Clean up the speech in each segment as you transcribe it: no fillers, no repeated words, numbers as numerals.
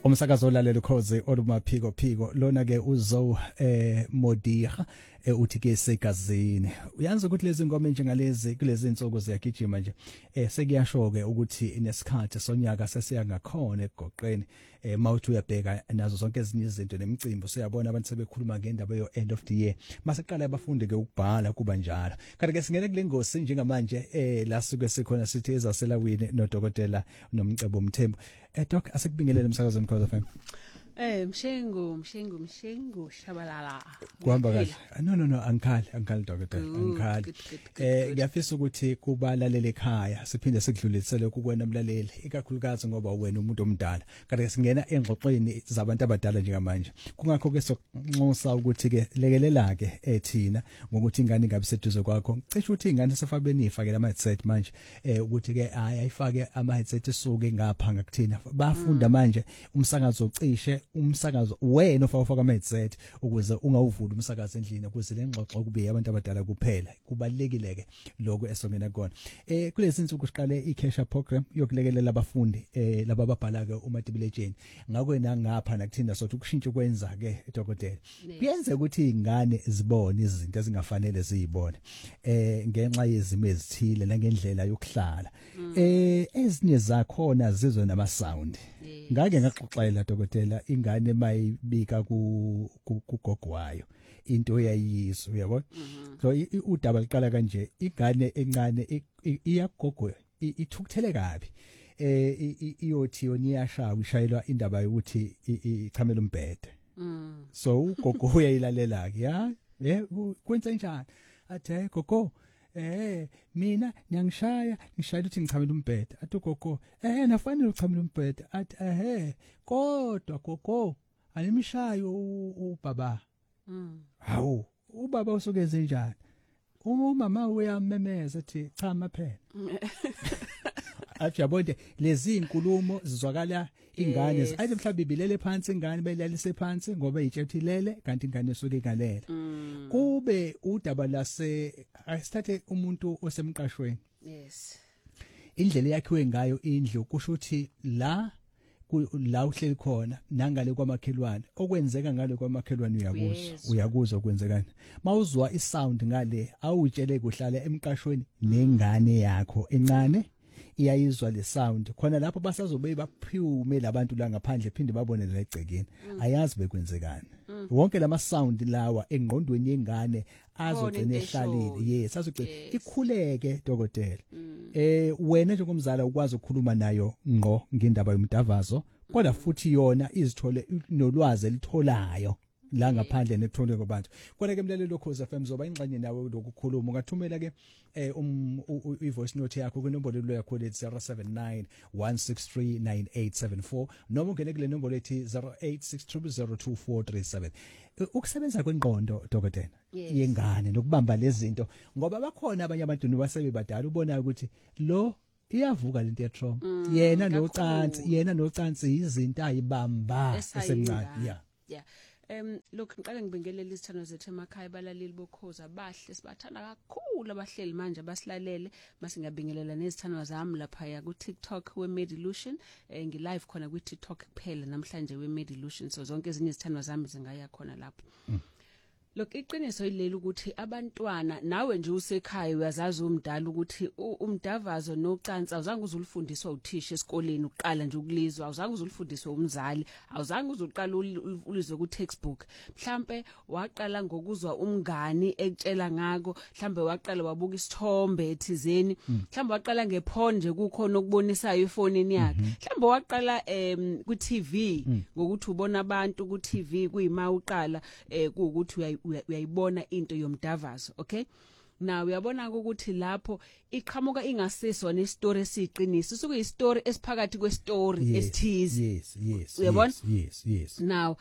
Umsakazo olalela ukhozi olumaphiko phiko lona ke uzo Modiga uthi ke segazini uyazi ukuthi lezi ngoma njengalezi kulezi insuku ziyagijima nje sekuyasho ke ukuthi inesikhathi sonyaka sesiya ngakhona egoqeni mawuthi uyabheka nazo zonke ezinye izinto nemicimbi siyabona abantu sebekhuluma ngendaba yo end of the year masiqala abafundi ke ukubhala kuba njalo kanti ke singene kule ngosi njengamanje la suke sikhona sithi ezaselawini nodokotela nomcebo Mthembu doc asekubingelele umsakazweni Khoza FM Mshengu shabalala kuhamba kahle no angikhali dokotela angikhali ngiyafisa ukuthi kubalalele ekhaya siphinde sikudlulisele kukwena mlaleli ikakhulukazi ngoba wena umuntu omdala kanti singena engxoxweni zabantu abadala njengamanje kungakho ke sokunxusa ukuthi ke lekelela ke thina ngokuthi ingane ingabe seduze kwakho cishe ukuthi ingane sefabeni ifake ama headset manje ukuthi ke ayifake ama headset esuke ngapha ngakuthina bafunda manje umsakazo ucishe umsakazo wena ofaka ama headset ukuze ungawuvula umsakazo endlini ukuze lengxoxo kube abantu abadala kuphela kubalekile ke lokho esongena kona kulezi insuku siqale iCash program yokulekelela abafundi laba ababhala ke uMatibelejeni ngakwena ngapha nakuthina sothi ukushintsha kwenza ke dokotela kuyenza ukuthi izingane zibone izinto ezingafanele ziyibone ngenxa yezimo ezithile nangendlela yokuhlala ezinye zakhona zizwe nama sound ngake ngaxoxela dokotela ingane mayibika kugogo wayo into eyayizwa uyabona so udaba liqala kanje ingane encane iyagogo ithukuthele kabi iyothi yoniyashawa ishayelwa indaba yokuthi ichamela umbhede so ugogo uyayilalela ke kwenza njani athe gogo mina ngiyangishaya ngishayela ukuthi ngichamela umbhede athi gogo nafanele uchamela umbhede athi kodwa gogo animishayo ubaba hawu ubaba usukeze njani umama uyamemeza ethi cha maphela athi yabonke lezi inkulumo zizwakala ingane ayithi mhlawumbe ibilele phansi ingane bayilalise phansi ngoba itshephilele kanti ingane esuke igalela kube udaba lase asithathe umuntu osemqashweni yes indlela yakhiwe ngayo indlu kusho ukuthi la uhleli khona nangale kwamakhelwane okwenzeka ngale kwamakhelwane uyakuzwa okwenzekani mawuzwa isound ngale awutshele kuhlala emqashweni nengane yakho encane iyayizwa le sound khona lapho basazobe baphume labantu la ngaphandle phinde babone la egcekeni ayazi bekwenzekani wonke lama sound lawa engqondweni yengane azogcina ehlalile yes azogcina ikhuleke dokotela wena njengomzala ukwazi ukukhuluma nayo ngqo ngendaba yomdavazo kodwa futhi yona izithole nolwazi elitholayo la ngaphandle nekuthonde kwabantu kodwa ke mlalelo Khoza FM zoba ingxenye nawe lokukhuluma ungathumela ke i-voice note yakho kwinombolo yakho lethi 079 1639874 noma ungene kule nombolo lethi 0860024437 ukusebenza kwengqondo dokotela yengane nokubamba lezi zinto ngoba bakhona abanye abantu nibasebebadala ubona ukuthi lo iyavuka lento yetrauma yena nocansi izinto ayibamba esemncane yeah look ngiqale ngibingelele isithando zethu emakhaya balaleli bokhoza bahle sibathanda kakhulu abahleli manje abasilalele masingabingelela nezithando zami lapha ku TikTok weMedilution ngilive khona ku TikTok kuphela namhlanje weMedilution so zonke ezinye izithando zami zingaya khona lapho Look iqiniso yileli ukuthi abantwana nawe nje usekhaya uyazazi umdala ukuthi umdavazo nocansi awuzange uzulifundiswa uthisha esikoleni uqala nje ukulizwa awuzange uzulifundiswa umzali awuzange uzuqala ulizwe ku textbook mhlambe waqala ngokuzwa umngani ekutshela ngako mhlambe waqala wabuka isithombe ethizeni mhlambe waqala ngephone nje kukhona okubonisayo efonini yakhe mhlambe waqala ku TV ngokuthi ubona abantu ku TV kuyima uqala ukuthi uyayibona into yomdavazo okay now uyabona ukuthi lapho iqhamuka ingasiswa nestory esiqinisa suku istory esiphakathi kwestory esithize uyabona yes now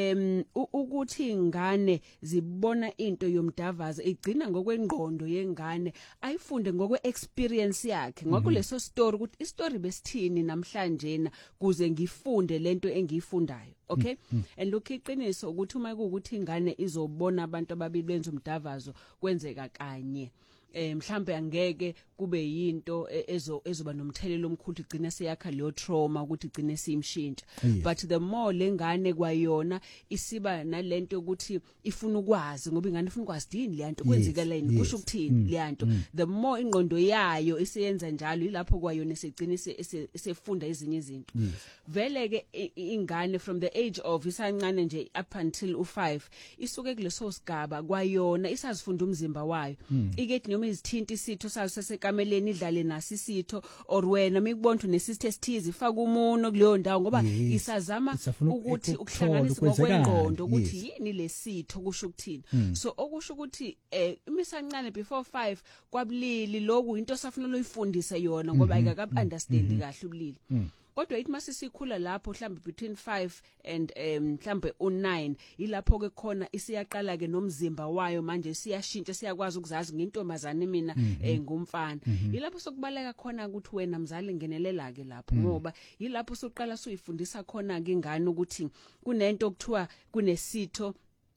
ukuthi ingane zibona into yomdavazo igcina ngokwengqondo yengane ayifunde ngokweexperience yakhe ngokuleso story ukuthi istory besithini namhlanje kuze ngifunde lento engiyifundayo okay and look iqiniso ukuthi uma kuukuthi ingane izobona abantu ababili benza umdavazo kwenzeka kanye mhlambe angeke kube yinto ezoba nomthelelo omkhulu igcina seyakha leyo trauma ukuthi igcine simshintsha but the more lengane kwayona isiba nalento ukuthi ifuna ukwazi ngoba ingane ifuna ukwazi yini leyanto kwenzekaleni kusho ukuthini leyanto the more ingqondo yayo iseyenza njalo ilapho kwayona segcina sefunda ezinye izinto vele ke ingane from the age of isancane nje up until u5 isuke kuleso sigaba kwayona isazifunda umzimba wayo ikethi noma izithinta isitho sasesekameleni idlale nasi isitho or wena mikubona unesithe esithize ifaka umuno kuleyo ndawo ngoba isazama ukuthi ukuhlanganisa ngokwengqondo ukuthi yini lesitho kusho ukuthini so okusho ukuthi imisancane before 5 kwabulili lokhu into safuna loyifundisa yona ngoba ayikaka understand kahle ubulili kodwa ithi masisikhula lapho mhlambe between 5 and mhlambe u9 ilapho ke khona isiyaqala ke nomzimba wayo manje siyashintsha siyakwazi ukuzazi ngentombazane mina ngumfana ilapho sokubaleka khona ukuthi wena mzali ngenelela ke lapho ngoba ilapho soqala suyifundisa khona ke ingane ukuthi kunento okuthiwa kunesitho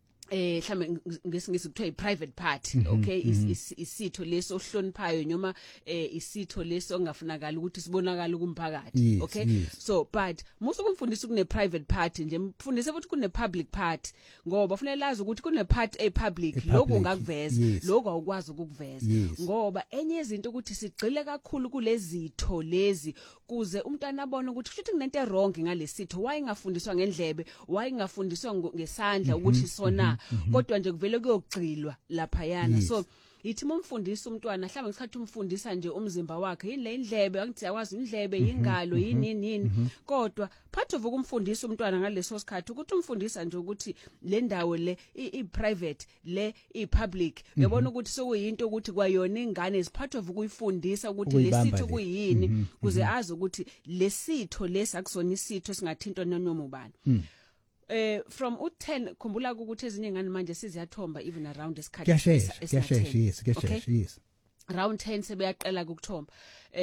mhlambe ngesingisi kuthiwa i-private part okay isitho leso ohloniphayo noma isitho leso ongafunakala ukuthi sibonakala kumphakathi okay so but musu kumfundisa kune private part nje mfundise futhi kune public part ngoba kufanele lazi ukuthi kune part public lokho ungakuveza lokho awukwazi ukukuveza ngoba enye izinto ukuthi sigcile kakhulu kulezitho lezi kuze umntana abone ukuthi kushuthi kunento wrong ngalesitho why ingafundiswa ngendlebe why ingafundiswa ngesandla ukuthi sona kodwa nje kuvele kuyogcilwa lapha yana so yithi umfundisa umntwana mhlawumbe ngesikhathi umfundisa nje umzimba wakhe yini le indlebe angithi yakwazi indlebe ingalo yini kodwa part of ukumfundisa umntwana ngaleso sikhathi ukuthi umfundisa nje ukuthi le ndawo le i-private le i-public uyabona ukuthi sokuyinto ukuthi kwayona ingane is part of ukuyifundisa ukuthi lesitho kuyini kuze azi ukuthi lesitho lesi akusona isitho singathintwa noma ubani from u10 khumbula ukuthi ezinye ingane manje siziyathomba even around isikhathi yes around 10 sebeyaqala ukuthomba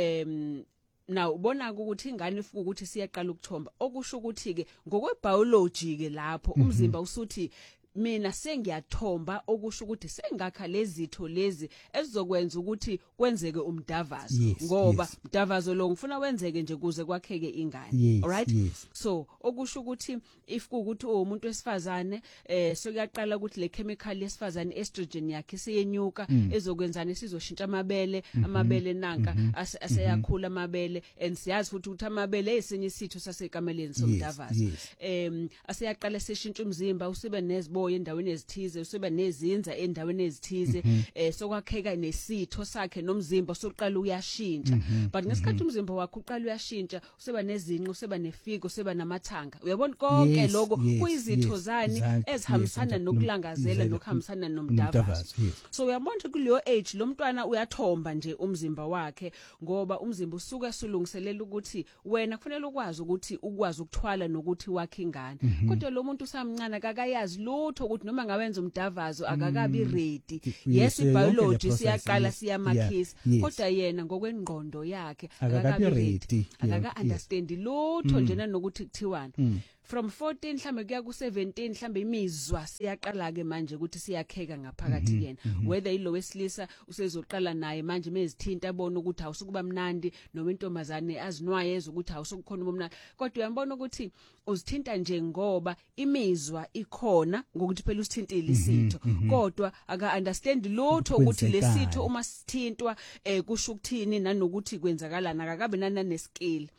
now ubona ukuthi ingane ifika ukuthi siyaqala ukuthomba okusho ukuthi ke ngokwebiology ke lapho umzimba usuthi mina sengiyathomba okusho ukuthi sengakha lezitho lezi ezizokwenza ukuthi kwenzeke umdavazo ngoba umdavazo lo ngifuna wenzeke nje kuze kwakheke ingane alright so okusho ukuthi if ukuthi umuntu wesifazane sokuyaqala ukuthi le chemical yesifazane estrogen yakhe siyenyuka ezokwenzana sizoshintsha amabele nanka aseyakhula amabele and siyazi futhi ukuthi amabele esenye isitho sasekameleni somdavazo aseyaqala seshintsha umzimba usibe nezbo endaweni ezithize usiba nezinza endaweni ezithize sokwakheka nesitho sakhe nomzimba soqala uyashintsha but ngesikhathi umzimba wakhe uqala uyashintsha usiba nezinqe usiba nefigo usiba namathanga uyabona konke lokho kuyizitho zani ezihambisana nokulangazela nokuhambisana nomdavazo so uyabona kuleyo age lo mntwana uyathomba nje umzimba wakhe ngoba umzimba usuka sulungiselela ukuthi wena kufanele ukwazi ukuthi ukwazi ukuthwala nokuthi wakhe ingane kodwa lo muntu usamncane akakayazi lutho ukuthi noma ngawenza umdavazo akakabi ready yes biology siyaqala siyamakhisi kodwa yena ngokwengqondo yakhe akakabi ready akaka understand lutho njena nokuthi kuthiwani from 14 mhlambe kuya ku17 mhlambe imizwa siyaqala ke manje ukuthi siyakheka ngaphakathi yena whether ilo wesilisa usezoqala naye manje mezithinta abone ukuthi awusukuba mnandi noma intombazane azinwaye ezokuthi awusukukhona ubumnandi kodwa uyambona ukuthi uzithinta nje ngoba imizwa ikhona ngokuthi phela usithintile isitho kodwa aka understand lutho ukuthi lesitho uma sithintwa kusho ukuthini nanokuthi kwenzakalana akakabe nananeskill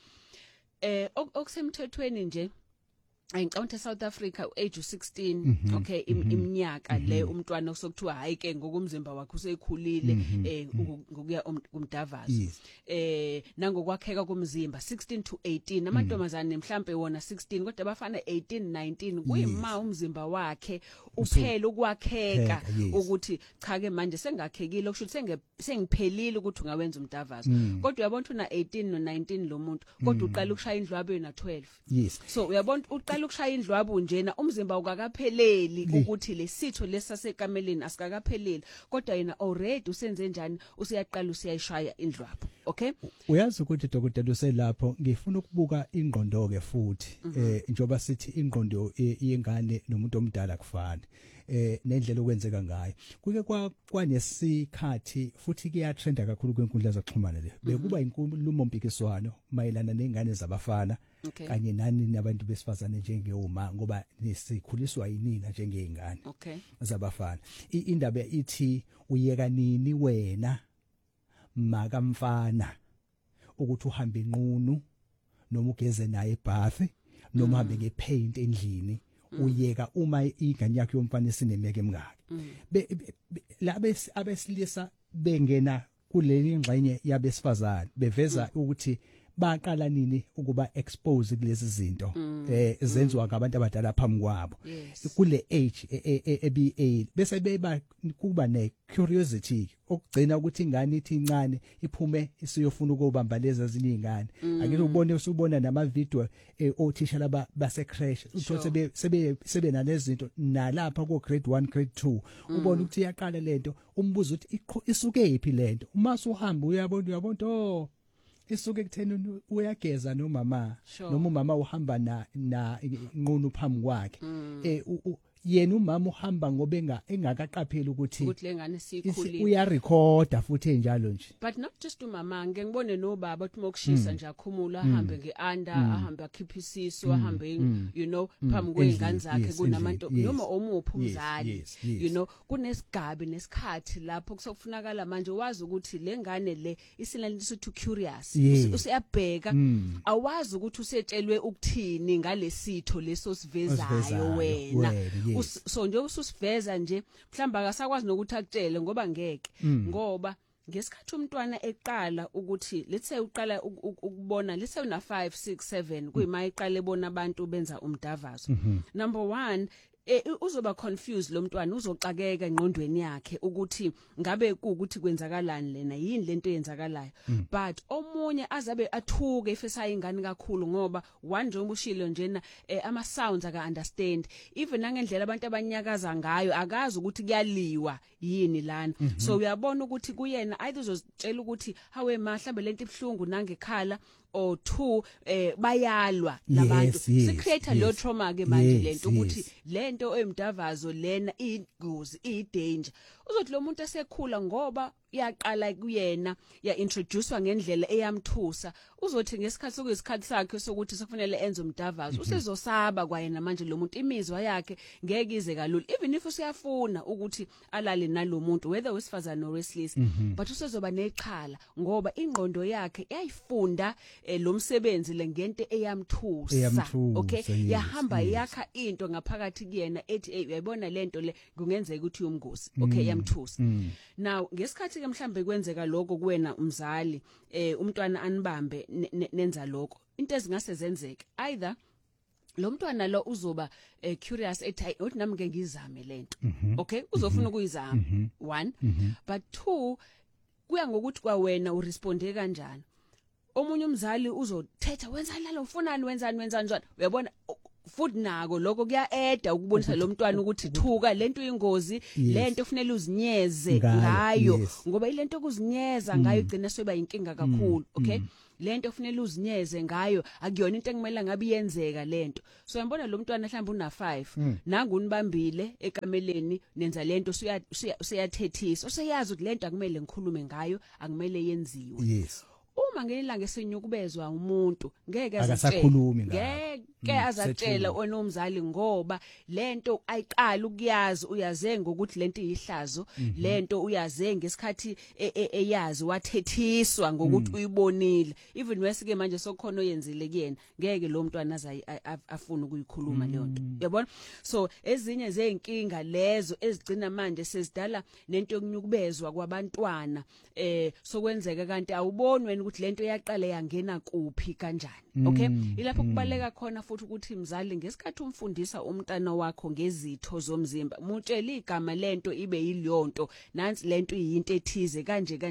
okusemthethweni nje ayicabanga South Africa age 16 okay iminyaka le umntwana osokuthiwa hayi ke ngokumzimba wakhe usekhulile ngokuya kumdavazo nangokwakheka komzimba 16 to 18 amantombazane mhlambe wona 16 kodwa abafana 18 19 kuyima umzimba wakhe uphela ukwakheka ukuthi cha ke manje sengakhekile okusho sengiphelile ukuthi ungawenza umdavazo kodwa uyabona una 18 no 19 lo muntu kodwa uqala ukushaya indlwabu na 12 so uyabona ukushaya indlwabu njena umzimba ukakapheleli ukuthi lesitho lesasekameleni asikakapheleli kodwa yena already usenze njani usiyaqala usiyayishaya indlwabu okay uyazi ukuthi dokotela uselapho ngifuna ukubuka ingqondo ke futhi njoba sithi ingqondo yengane nomuntu omdala kufana nendlela okwenzeka ngayo kuke kwanesikhathi futhi kuyatrenda kakhulu kwenkundla zokuxhumana le bekuba inkulumo mpikiswano mayelana nengane zabafana kanye nani nabantu besifazane njengeyoma ngoba nisikhuliswa yinina njengezingane zabafana indaba ithi uyeka nini wena makamfana ukuthi uhambe inqunu noma ugeze naye ebath noma uhambe ngepaint endlini uyeka uma ingane yakhe yomfana isinemeke emngaki abesilisa bengena kuleli ngxenye yabesifazane beveza ukuthi baqala nini ukuba expose kulezi zinto zenziwa ngabantu abadala phambi kwabo kule age bese beba kuba ne curiosity okugcina ukuthi ingane ithi incane iphume isiyofuna ukubamba lezi ezinye izingane akike ubone usubona nama video othisha laba base crash uthothi sebe nalezinto nalapha ku grade 1 grade 2 ubone ukuthi iyaqala lento umbuzo ukuthi isuke iphi lento uma suhamba uyabona isuke kutheni uyageza nomama noma umama uhamba na inqunu phambi kwakhe yena umama uhamba ngoba engakaqapheli ukuthi lengane sikhulile uyarecorda futhi enjalo nje but not just umama ngibone nobaba uthi mokushisa nje akhumula ahambe ngeanda ahambe akhipha isiso ahambe you know phambi kwezingane zakhe kunamanto noma omuphi umzali you know kunesigabi nesikhathi lapho kusokufunakala manje wazi ukuthi lengane le isilalisa to curious usiyabheka awazi ukuthi usetshelwe ukuthini ngalesitho leso sivezayo wena so nje ususiveza nje mhlamba akasakwazi nokuthi akutshele ngoba ngeke ngoba ngesikhathi umntwana eqala ukuthi let's say uqala ukubona let's say una 5 6 7 kuyima iqala ebona abantu benza umdavazo number 1 uzoba confused lo mntwana uzoxakeka engqondweni yakhe ukuthi ngabe ukuthi kwenzakalani lena yini lento eyenzakalayo but omunye azabe athuke ifesayi ingane kakhulu ngoba one nje ubushilo njena ama sounds aka understand even nangendlela abantu abanyakaza ngayo akazi ukuthi kuyaliwa yini lana so uyabona ukuthi kuyena either uzotshela ukuthi hawe mahlambe lento ibhlungu nangekhala or 2 bayalwa labantu secreate lo trauma ke manje lento ukuthi lento emdavazo lena ingozi idanger uzothi lo muntu esekhula ngoba yaqala kuyena ya introducewa ngendlela eyamthusa uzothi ngesikhathi sokuyisikhathi sakhe sokuthi sekufanele enze umdavazo usezosaba kwayena manje lo muntu imizwa yakhe ngeke ize kalula even if usiyafuna ukuthi alale nalomuntu whether wesifazana or wesilisa but usezoba neqhala ngoba ingqondo yakhe yayifunda lo msebenzi lengento eyamthusa okay yahamba yakha into ngaphakathi kuyena ethi uyayibona lento le kungenzeka ukuthi uyomgosi okay yamthusa now ngesikhathi ke mhlambe kwenzeka lokho kuwena umzali umntwana anibambe nenza lokho into ezingase zenzeke either lo mntwana lo uzoba curious ethi uthi nami ngeke ngizame lento okay uzofuna ukuyizama 1 but 2 kuya ngokuthi kwawena uresponde kanjani omunye umzali uzothetha wenza lalo ufunani wenzani njalo uyabona futhi nako lokho kuyaeda ukubonisa lo mntwana ukuthi thuka lento ingozi lento kufanele uzinyeze ngayo ngoba ilento okuzinyeza ngayo igcina soba inkinga kakhulu okay lento kufanele uzinyeze ngayo akuyona into engimela ngabe iyenzeka lento so uyabona lo mntwana mhlawumbe una 5 nangu unibambile ekameleni nenza lento uyathethisa useyazi ukuthi lento akumele ngikhulume ngayo akumele yenziwe uma ngelanga esenyukubezwa umuntu ngeke akasakhulumi ngeke azatshela onomzali ngoba lento ayiqala ukuyazi uyaze ngokuthi lento iyihlazo lento uyaze ngesikhathi eyazi wathethiswa ngokuthi uyibonile even wesike manje sokukhona oyenzile kuyena ngeke lo mntwana afuna ukuyikhuluma leyo nto uyabona so ezinye zeinkinga lezo ezigcina manje sezidala nento yokunyukubezwa kwabantwana sokwenzeka kanti awubonweni ukuthi lento yaqala yangena kuphi kanjani okay ilapho kubaleka khona futhi ukuthi mzali ngesikhathi umfundisa umntana wakho ngezitho zomzimba mutshela igama lento ibe yilonto nansi lento iyinto ethize kanje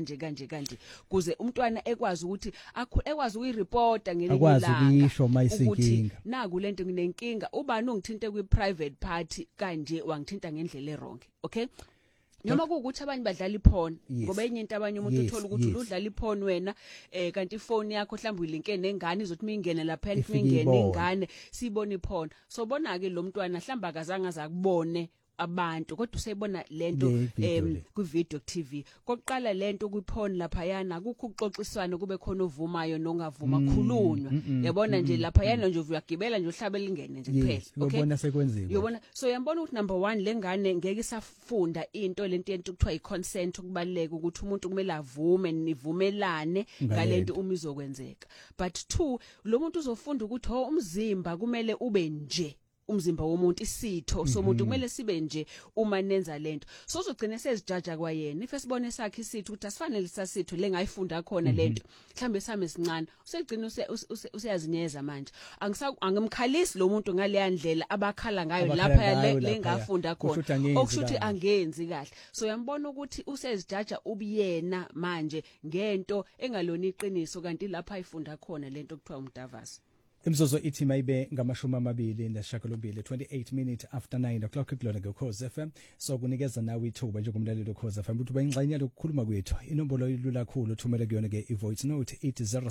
kuze umntwana ekwazi ukuthi ekwazi ukuyireporta ngelinye ukuthi naku lento nginenkinga ubani ungithinte kwi private party kanje wangithinta ngendlela errong okay noma kuukuthi abanye badlala iphone Yes. ngoba enye into abanye umuntu Yes, uthola ukuthi yes. udlala iphone wena kanti ifone yakho mhlawumbe uyilinke nengane izothi mingene lapha Ifike mingene ibone. ingane sibona iphone so bona ke lo mntwana mhlawumbe akazange azakubone abantu kodwa usayibona lento Le video le. ku video TV kokuqala lento ku porn lapha yana akukho ukuxoxiswana kube khona uvumayo nongavuma khulunywa yabona nje lapha yana nje uyagibela nje uhlabela ingene nje kuphela Yes, ubona sekwenziwe. uyabona so yambona ukuthi number 1 lengane ngeke isafunda into lento kuthiwa i-consent ukubaleka ukuthi umuntu kumele avume nivumelane ngalento uma izokwenzeka but 2 lo muntu uzofunda ukuthi umzimba kumele ube nje umzimba womuntu isitho somuntu kumele sibe nje uma nenza lento so uzogcina sezijaja kwayena if esibone sakhe isitho ukuthi asifanele sasitho lengayifunda khona lento mhlambe sami sincane usegcina useyazinyeza manje angimkhalisi lo muntu ngale yandlela abakhala ngayo lapha lengafunda khona okushuthi angenzi kahle so yambona ukuthi usezijaja ubuyena manje ngento engalona iqiniso kanti lapha ayifunda khona lento kuthiwa umdavasi Imzozo ithi mayibe ngamashumi amabili nesishiyagalombili 28 minutes after 9 o'clock kulona Ukhozi FM so kunikeza nawe ithuba njengomlaleli Ukhozi FM ukuthi bayingxenye lokukhuluma kwethu inombolo ilula kakhulu uthumele kuyona ke ivoice note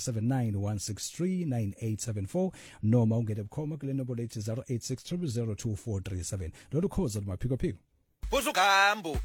807916398874 noma ungene bukhoma kule nombolo 0863022437 lolu Ukhozi lumaphiko phiko Busukambo